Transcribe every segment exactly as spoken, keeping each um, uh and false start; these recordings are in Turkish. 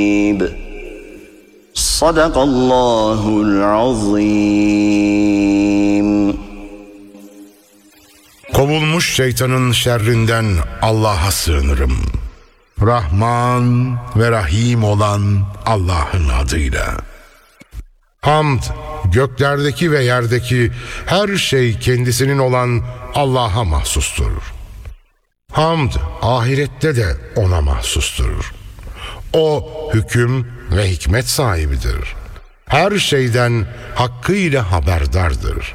Sadakallahul azim. Kovulmuş şeytanın şerrinden Allah'a sığınırım. Rahman ve Rahim olan Allah'ın adıyla. Hamd, göklerdeki ve yerdeki her şey kendisinin olan Allah'a mahsustur. Hamd, ahirette de ona mahsustur. O hüküm ve hikmet sahibidir. Her şeyden hakkıyla haberdardır.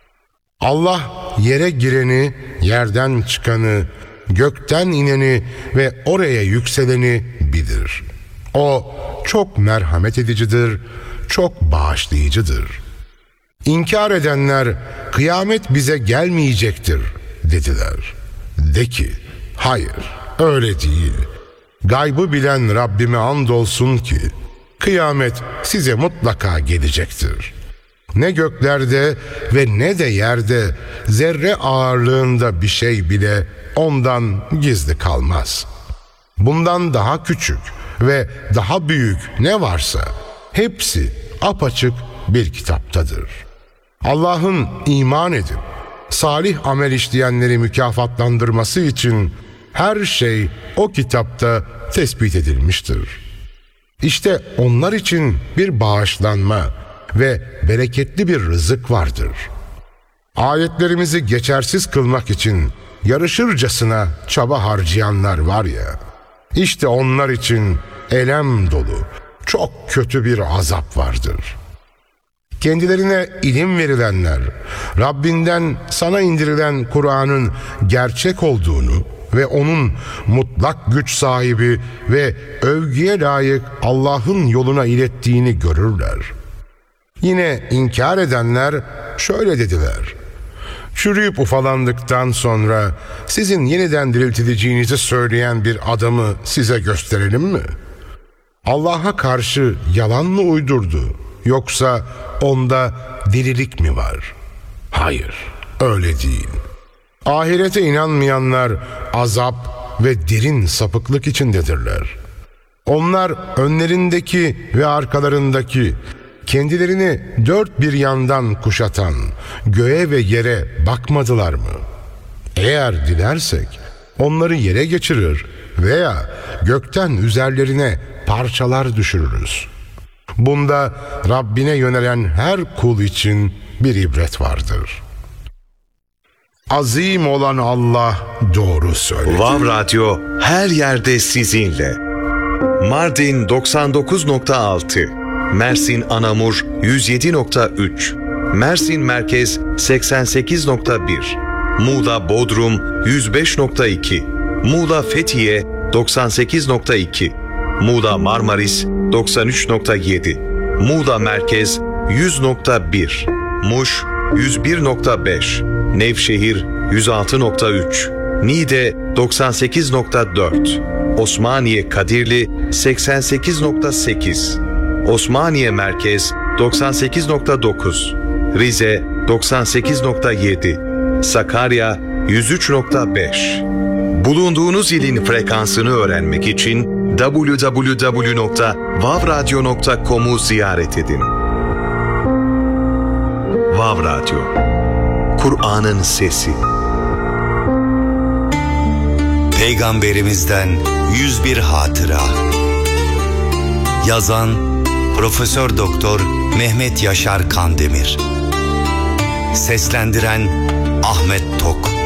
Allah yere gireni, yerden çıkanı, gökten ineni ve oraya yükseleni bilir. O çok merhamet edicidir, çok bağışlayıcıdır. İnkar edenler kıyamet bize gelmeyecektir dediler. De ki, hayır öyle değil. Gaybı bilen Rabbime andolsun ki kıyamet size mutlaka gelecektir. Ne göklerde ve ne de yerde zerre ağırlığında bir şey bile ondan gizli kalmaz. Bundan daha küçük ve daha büyük ne varsa hepsi apaçık bir kitaptadır. Allah'ın iman edip salih amel işleyenleri mükafatlandırması için her şey o kitapta tespit edilmiştir. İşte onlar için bir bağışlanma ve bereketli bir rızık vardır. Ayetlerimizi geçersiz kılmak için yarışırcasına çaba harcayanlar var ya, işte onlar için elem dolu, çok kötü bir azap vardır. Kendilerine ilim verilenler, Rabbinden sana indirilen Kur'an'ın gerçek olduğunu ve onun mutlak güç sahibi ve övgüye layık Allah'ın yoluna ilettiğini görürler. Yine inkar edenler şöyle dediler: çürüyüp ufalandıktan sonra sizin yeniden diriltileceğinizi söyleyen bir adamı size gösterelim mi? Allah'a karşı yalan mı uydurdu, yoksa onda dirilik mi var? Hayır, öyle değil. Ahirete inanmayanlar azap ve derin sapıklık içindedirler. Onlar önlerindeki ve arkalarındaki, kendilerini dört bir yandan kuşatan göğe ve yere bakmadılar mı? Eğer dilersek onları yere geçirir veya gökten üzerlerine parçalar düşürürüz. Bunda Rabbine yönelen her kul için bir ibret vardır. Azim olan Allah doğru söyledi. Vav Radyo her yerde sizinle. Mardin doksan dokuz nokta altı, Mersin Anamur yüz yedi nokta üç, Mersin Merkez seksen sekiz nokta bir, Muğla Bodrum yüz beş nokta iki, Muğla Fethiye doksan sekiz nokta iki, Muğla Marmaris doksan üç nokta yedi, Muğla Merkez yüz nokta bir, Muş yüz bir nokta beş, Nevşehir yüz altı nokta üç, Niğde doksan sekiz nokta dört, Osmaniye Kadirli seksen sekiz nokta sekiz, Osmaniye Merkez doksan sekiz nokta dokuz, Rize doksan sekiz nokta yedi, Sakarya yüz üç nokta beş. Bulunduğunuz ilin frekansını öğrenmek için double-u double-u double-u nokta vav radyo nokta com'u ziyaret edin. Vav Radyo, Kur'an'ın sesi. Peygamberimizden yüz bir hatıra. Yazan Profesör Doktor Mehmet Yaşar Kandemir. Seslendiren Ahmet Tok.